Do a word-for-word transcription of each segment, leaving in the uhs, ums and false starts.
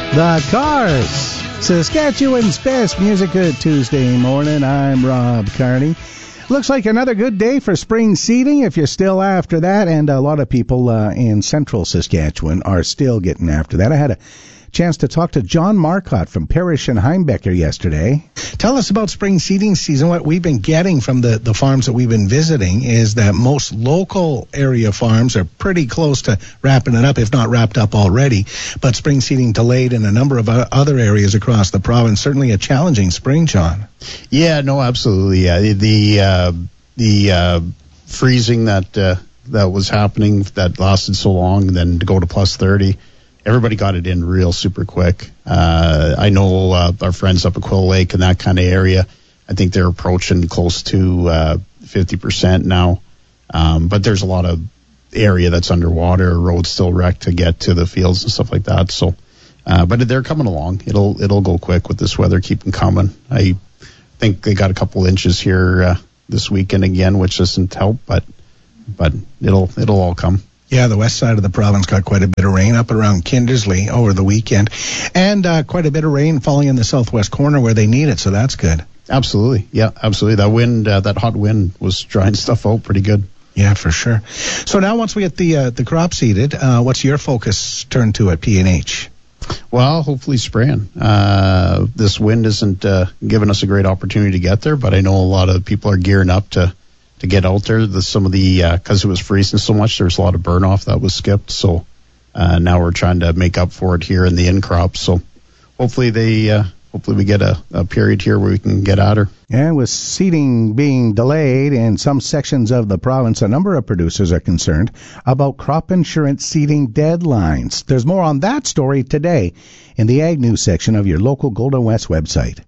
The Cars, Saskatchewan's best music. Good Tuesday morning. I'm Rob Carney. Looks like another good day for spring seeding if you're still after that, and a lot of people uh, in central Saskatchewan are still getting after that. I had a chance to talk to John Marcotte from Parrish and Heimbecker yesterday. Tell us about spring seeding season. What we've been getting from the, the farms that we've been visiting is that most local area farms are pretty close to wrapping it up, if not wrapped up already. But spring seeding delayed in a number of other areas across the province. Certainly a challenging spring, John. Yeah, no, absolutely. Yeah, the the, uh, the uh, freezing that uh, that was happening that lasted so long, and then to go to plus thirty. Everybody got it in real super quick. Uh, I know uh, our friends up at Quill Lake and that kind of area, I think they're approaching close to uh, fifty percent now. Um, but there's a lot of area that's underwater, roads still wrecked to get to the fields and stuff like that. So, uh, but they're coming along. It'll it'll go quick with this weather keeping coming. I think they got a couple inches here uh, this weekend again, which doesn't help, but but it'll it'll all come. Yeah, the west side of the province got quite a bit of rain up around Kindersley over the weekend, and uh, quite a bit of rain falling in the southwest corner where they need it, so that's good. Absolutely. Yeah, absolutely. That wind, uh, that hot wind was drying stuff out pretty good. Yeah, for sure. So now once we get the uh, the crop seeded, uh, what's your focus turned to at P and H? Well, hopefully spraying. Uh, this wind isn't uh, giving us a great opportunity to get there, but I know a lot of people are gearing up to to get out there. The, some of the, because uh, it was freezing so much, there was a lot of burn off that was skipped. So uh, now we're trying to make up for it here in the in crop. So hopefully they, uh, hopefully we get a, a period here where we can get at her. And with seeding being delayed in some sections of the province, a number of producers are concerned about crop insurance seeding deadlines. There's more on that story today in the Ag News section of your local Golden West website.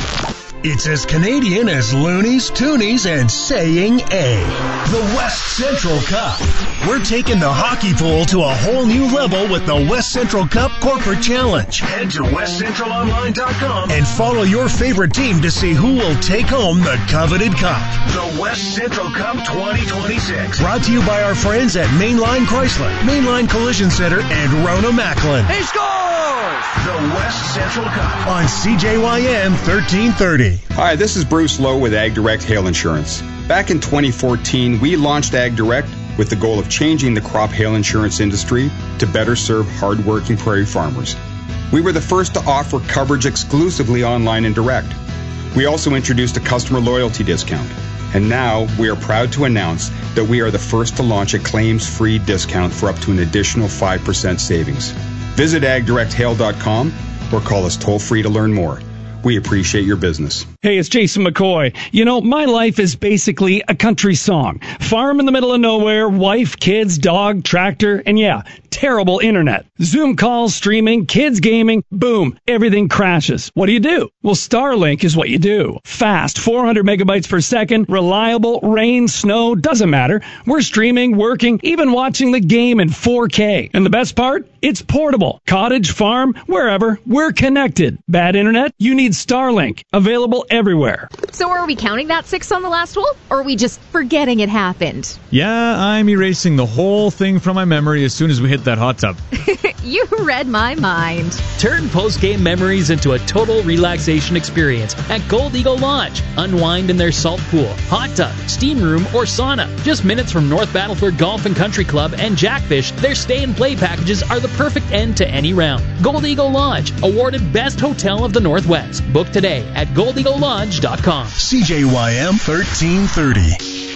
It's as Canadian as loonies, toonies, and saying A. The West Central Cup. We're taking the hockey pool to a whole new level with the West Central Cup Corporate Challenge. Head to west central online dot com and follow your favorite team to see who will take home the coveted cup. The West Central Cup twenty twenty-six. Brought to you by our friends at Mainline Chrysler, Mainline Collision Center, and Rona Macklin. He scores! The West Central Cup on C J Y M thirteen thirty. Hi, this is Bruce Lowe with Ag Direct Hail Insurance. Back in twenty fourteen, we launched Ag Direct with the goal of changing the crop hail insurance industry to better serve hard-working prairie farmers. We were the first to offer coverage exclusively online and direct. We also introduced a customer loyalty discount. And now we are proud to announce that we are the first to launch a claims-free discount for up to an additional five percent savings. Visit ag direct hail dot com or call us toll-free to learn more. We appreciate your business. Hey, it's Jason McCoy. You know, my life is basically a country song. Farm in the middle of nowhere, wife, kids, dog, tractor, and yeah, terrible internet. Zoom calls, streaming, kids gaming, boom, everything crashes. What do you do? Well, Starlink is what you do. Fast, four hundred megabytes per second, reliable, rain, snow, doesn't matter. We're streaming, working, even watching the game in four K. And the best part? It's portable. Cottage, farm, wherever, we're connected. Bad internet? You need Starlink. Available everywhere. So are we counting that six on the last hole, or are we just forgetting it happened? Yeah, I'm erasing the whole thing from my memory as soon as we hit that hot tub. You read my mind. Turn post-game memories into a total relaxation experience at Gold Eagle Lodge. Unwind in their salt pool, hot tub, steam room, or sauna. Just minutes from North Battleford Golf and Country Club and Jackfish, their stay and play packages are the perfect end to any round. Gold Eagle Lodge, awarded Best Hotel of the Northwest. Book today at gold eagle lodge dot com. C J Y M thirteen thirty.